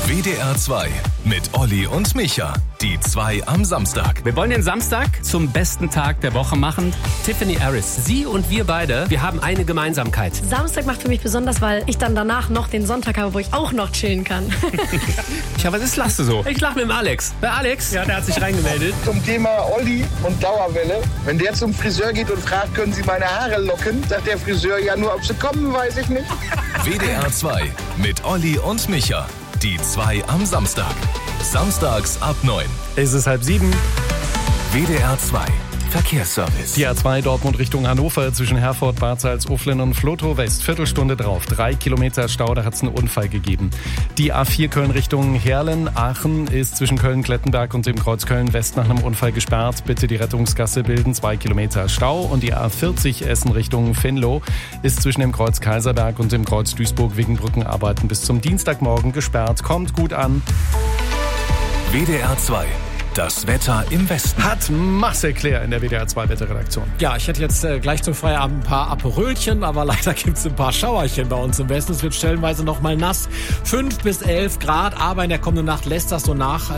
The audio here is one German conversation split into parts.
WDR 2 mit Olli und Micha. Die 2 am Samstag. Wir wollen den Samstag zum besten Tag der Woche machen. Tiffany Harris, sie und wir beide, wir haben eine Gemeinsamkeit. Samstag macht für mich besonders, weil ich dann danach noch den Sonntag habe, wo ich auch noch chillen kann. Ja, was lachst du so? Ich lach mit dem Alex. Wer Alex? Ja, der hat sich reingemeldet. Zum Thema Olli und Dauerwelle. Wenn der zum Friseur geht und fragt, können Sie meine Haare locken, sagt der Friseur ja nur, ob sie kommen, weiß ich nicht. WDR 2 mit Olli und Micha. Die 2 am Samstag. Samstags ab 9. Es ist 6:30. WDR 2 Verkehrsservice. Die A2 Dortmund Richtung Hannover zwischen Herford, Bad Salzuflen und Flotow West. Viertelstunde drauf. 3 Kilometer Stau, da hat es einen Unfall gegeben. Die A4 Köln Richtung Heerlen. Aachen ist zwischen Köln-Klettenberg und dem Kreuz Köln-West nach einem Unfall gesperrt. Bitte die Rettungsgasse bilden. 2 Kilometer Stau. Und die A40 Essen Richtung Venlo ist zwischen dem Kreuz Kaiserberg und dem Kreuz Duisburg wegen Brückenarbeiten bis zum Dienstagmorgen gesperrt. Kommt gut an. WDR 2. Das Wetter im Westen. Hat Marcel Claire in der WDR 2 Wetterredaktion. Ja, ich hätte jetzt gleich zum Feierabend ein paar Aperölchen, aber leider gibt's ein paar Schauerchen bei uns im Westen. Es wird stellenweise noch mal nass. 5 bis 11 Grad, aber in der kommenden Nacht lässt das so nach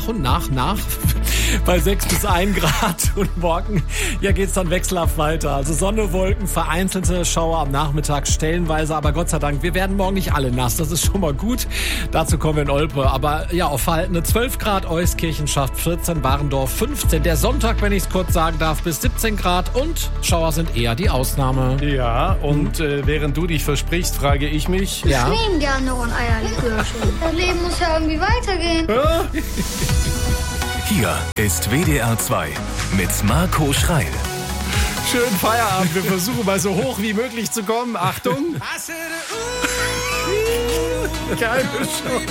bei 6 bis 1 Grad. Und morgen geht's dann wechselhaft weiter. Also Sonne, Wolken, vereinzelte Schauer am Nachmittag stellenweise, aber Gott sei Dank, wir werden morgen nicht alle nass. Das ist schon mal gut. Dazu kommen wir in Olpe. Aber ja, auf verhaltene 12 Grad, Euskirchen schafft 14, Warendorf 15. Der Sonntag, wenn ich es kurz sagen darf, bis 17 Grad und Schauer sind eher die Ausnahme. Ja, und während du dich versprichst, frage ich mich... Ja. Ich nehme gerne und Eierlikörchen. Das Leben muss ja irgendwie weitergehen. Hier ist WDR 2 mit Marco Schreil. Schönen Feierabend. Wir versuchen mal so hoch wie möglich zu kommen. Achtung. Geile Show.